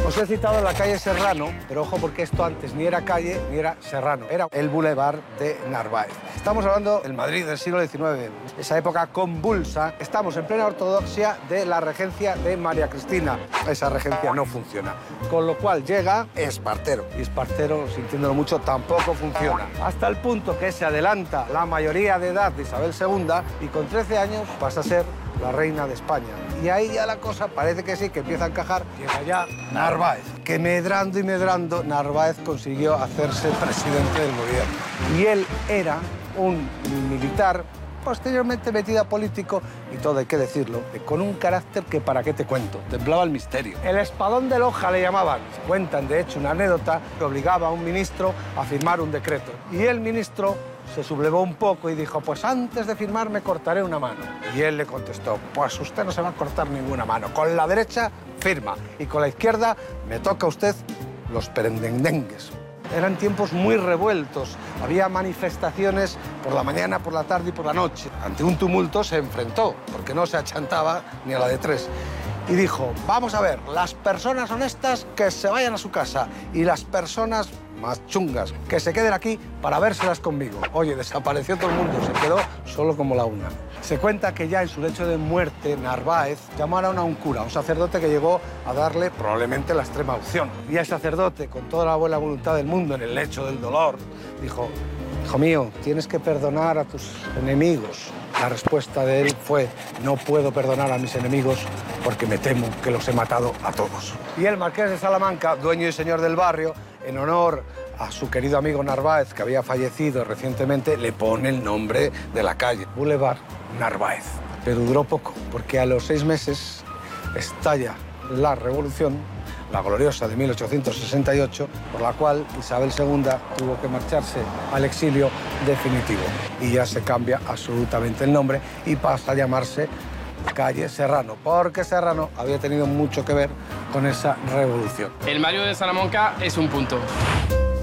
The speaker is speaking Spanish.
Os he citado la calle Serrano, pero ojo porque esto antes ni era calle ni era Serrano, era el Boulevard de Narváez. Estamos hablando del Madrid del siglo XIX, esa época convulsa. Estamos en plena ortodoxia de la regencia de María Cristina. Esa regencia no funciona, con lo cual llega Espartero. Y Espartero, sintiéndolo mucho, tampoco funciona. Hasta el punto que se adelanta la mayoría de edad de Isabel II y con 13 años pasa a ser la reina de España. Y ahí ya la cosa parece que sí, que empieza a encajar. Llega ya Narváez, que medrando y medrando, Narváez consiguió hacerse presidente del gobierno. Y él era un militar posteriormente metido a político, y todo hay que decirlo, con un carácter que para qué te cuento, temblaba el misterio. El espadón de Loja le llamaban. Cuentan, de hecho, una anécdota que obligaba a un ministro a firmar un decreto. Y el ministro se sublevó un poco y dijo, pues antes de firmar me cortaré una mano. Y él le contestó, pues usted no se va a cortar ninguna mano. Con la derecha firma y con la izquierda me toca a usted los perendendengues. Eran tiempos muy revueltos. Había manifestaciones por la mañana, por la tarde y por la noche. Ante un tumulto se enfrentó, porque no se achantaba ni a la de tres. Y dijo, vamos a ver, las personas honestas que se vayan a su casa y las personas más chungas que se queden aquí para vérselas conmigo. Oye, desapareció todo el mundo, se quedó solo como la una. Se cuenta que ya en su lecho de muerte, Narváez llamaron a un cura, un sacerdote que llegó a darle probablemente la extrema unción. Y el sacerdote, con toda la buena voluntad del mundo en el lecho del dolor, dijo, hijo mío, tienes que perdonar a tus enemigos. La respuesta de él fue, no puedo perdonar a mis enemigos porque me temo que los he matado a todos. Y el marqués de Salamanca, dueño y señor del barrio, en honor a su querido amigo Narváez, que había fallecido recientemente, le pone el nombre de la calle, Boulevard Narváez. Pero duró poco, porque a los 6 meses estalla la revolución, la gloriosa de 1868, por la cual Isabel II tuvo que marcharse al exilio definitivo. Y ya se cambia absolutamente el nombre y pasa a llamarse calle Serrano, porque Serrano había tenido mucho que ver con esa revolución. El Mario de Salamanca es un punto.